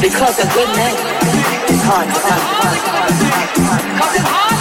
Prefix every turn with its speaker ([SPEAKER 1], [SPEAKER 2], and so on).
[SPEAKER 1] Because a good name is hard to find.